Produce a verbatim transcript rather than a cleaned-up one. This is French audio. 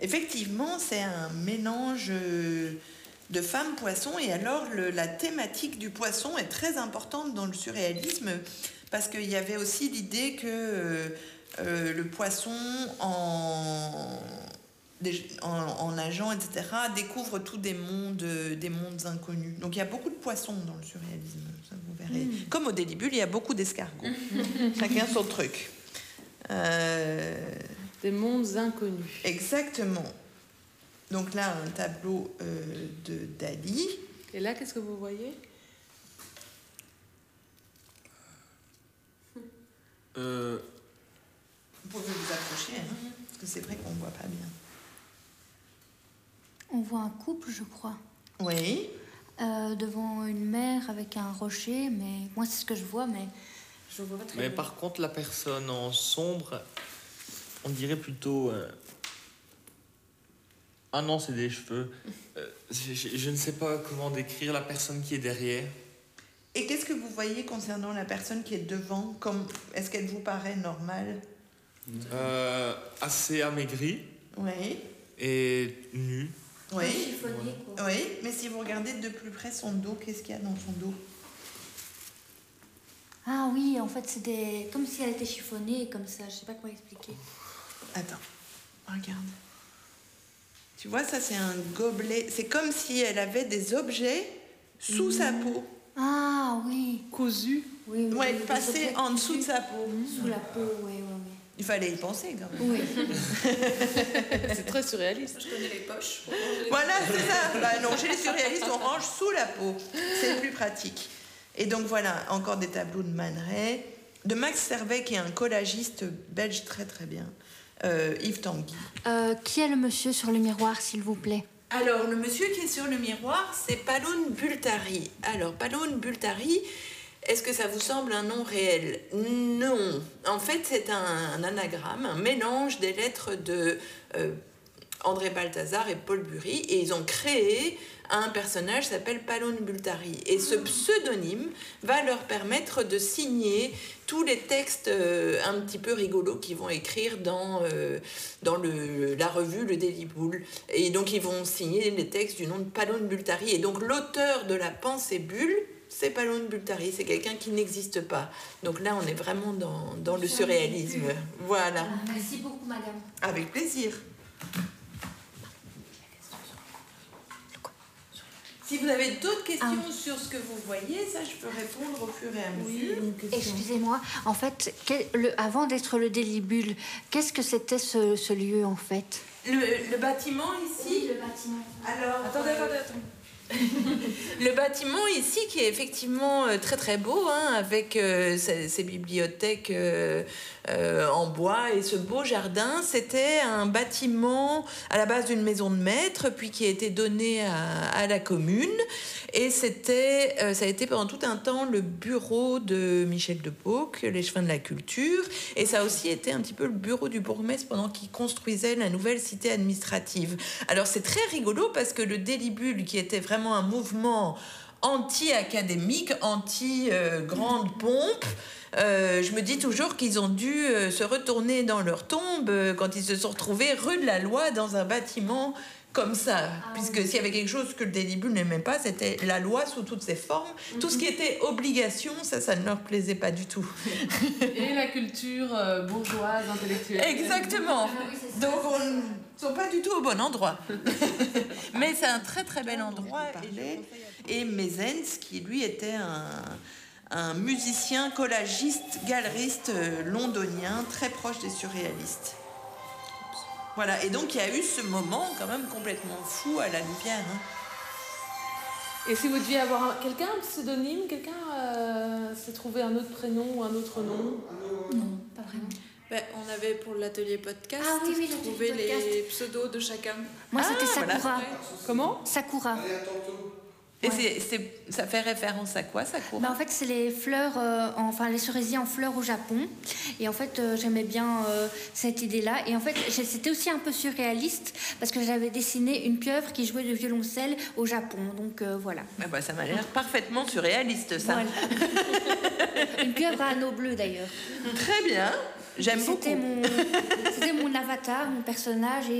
effectivement, c'est un mélange de femmes-poissons. Et alors, le, la thématique du poisson est très importante dans le surréalisme, parce qu'il y avait aussi l'idée que euh, le poisson, en, en, en nageant, et cetera, découvre tous des mondes, des mondes inconnus. Donc, il y a beaucoup de poissons dans le surréalisme, ça vous verrez. Mmh. Comme au Délibule, il y a beaucoup d'escargots. Chacun son truc. Euh... Des mondes inconnus. Exactement. Donc là, un tableau euh, de Dali. Et là, qu'est-ce que vous voyez? euh... Vous pouvez vous approcher, hein, parce que c'est vrai qu'on ne voit pas bien. On voit un couple, je crois. Oui. Euh, devant une mer avec un rocher, mais moi, c'est ce que je vois, mais je vois pas très Mais bien. par contre, la personne en sombre, on dirait plutôt... Euh... Ah non, c'est des cheveux. Euh, je, je, je ne sais pas comment décrire la personne qui est derrière. Et qu'est-ce que vous voyez concernant la personne qui est devant? Comme, est-ce qu'elle vous paraît normale? euh, Assez amaigrie. Oui. Et nue. Oui. Chiffonné, quoi. Oui, mais si vous regardez de plus près son dos, qu'est-ce qu'il y a dans son dos? Ah oui, en fait, c'est des... comme si elle était chiffonnée, comme ça. Je sais pas comment expliquer. Attends, regarde. Tu vois, ça, c'est un gobelet. C'est comme si elle avait des objets sous mmh. sa peau. Ah oui. Cousu. Oui, oui. Ouais, oui, passé en dessous de sa peau. Mmh. Sous la peau, oui, oui, oui. Il fallait y penser, quand même. Oui. C'est très surréaliste. Je connais les poches. Pour ranger les voilà, c'est ça. Bah non, chez les surréalistes, on range sous la peau. C'est plus pratique. Et donc, voilà, encore des tableaux de Man Ray, de Max Servet, qui est un collagiste belge très, très bien. Euh, Yves Tanguy. Euh, qui est le monsieur sur le miroir, s'il vous plaît? Alors, le monsieur qui est sur le miroir, c'est Paloun Bultari. Alors, Paloun Bultari, est-ce que ça vous semble un nom réel? Non. En fait, c'est un, un anagramme, un mélange des lettres de euh, André Balthazar et Paul Bury, et ils ont créé un personnage qui s'appelle Paloun Bultari. Et ce pseudonyme va leur permettre de signer tous les textes euh, un petit peu rigolos qu'ils vont écrire dans, euh, dans le, la revue Le Délibule. Et donc, ils vont signer les textes du nom de Paloun Bultari. Et donc, l'auteur de La Pensée Bulle, c'est Paloun Bultari. C'est quelqu'un qui n'existe pas. Donc là, on est vraiment dans, dans le surréalisme. Voilà. Merci beaucoup, madame. Avec plaisir. Si vous avez d'autres questions ah. sur ce que vous voyez, ça, je peux répondre au fur et à mesure. Oui, excusez-moi. En fait, quel, le, avant d'être le Délibule, qu'est-ce que c'était ce, ce lieu, en fait? Le, le bâtiment ici. Oui, le bâtiment. Alors, attendez, euh, attendez, attendez. Le bâtiment ici qui est effectivement très très beau, hein, avec euh, ces, ces bibliothèques euh, euh, en bois et ce beau jardin, c'était un bâtiment à la base d'une maison de maître, puis qui a été donné à, à la commune, et c'était, euh, ça a été pendant tout un temps le bureau de Michel de Pauque, l'échevin de la culture, et ça a aussi été un petit peu le bureau du bourgmestre pendant qu'il construisait la nouvelle cité administrative. Alors c'est très rigolo parce que le Délibule, qui était vraiment un mouvement anti-académique, anti-grande euh, pompe. Euh, je me dis toujours qu'ils ont dû euh, se retourner dans leur tombe euh, quand ils se sont retrouvés rue de la Loi dans un bâtiment comme ça. Ah, puisque oui. S'il y avait quelque chose que le Délibule n'aimait pas, c'était la loi sous toutes ses formes. Mm-hmm. Tout ce qui était obligation, ça, ça ne leur plaisait pas du tout. Et la culture euh, bourgeoise, intellectuelle. Exactement. Ah, oui, donc on ne sont pas du tout au bon endroit. Mais c'est un très très bel endroit. Et, et Mezens, qui lui était un, un musicien, collagiste, galeriste euh, londonien, très proche des surréalistes. Voilà, et donc il y a eu ce moment quand même complètement fou à la Louvière. Hein. Et si vous deviez avoir un, quelqu'un, un pseudonyme, quelqu'un euh, s'est trouvé un autre prénom ou un autre nom? Non, pas vraiment. Ben, on avait pour l'atelier podcast ah, oui, oui, trouvé podcast. les pseudos de chacun. Moi, ah, c'était Sakura. Voilà. Comment? Sakura. Et ouais. c'est, c'est, ça fait référence à quoi, Sakura? Bah, en fait, c'est les fleurs, euh, enfin les cerisiers en fleurs au Japon. Et en fait, euh, j'aimais bien euh, cette idée-là. Et en fait, c'était aussi un peu surréaliste parce que j'avais dessiné une pieuvre qui jouait de violoncelle au Japon. Donc euh, voilà. Ah bah, ça m'a l'air parfaitement surréaliste, ça. Voilà. Une pieuvre à anneaux bleus, d'ailleurs. Très bien. J'aime c'était beaucoup. Mon, c'était mon avatar, mon personnage. Et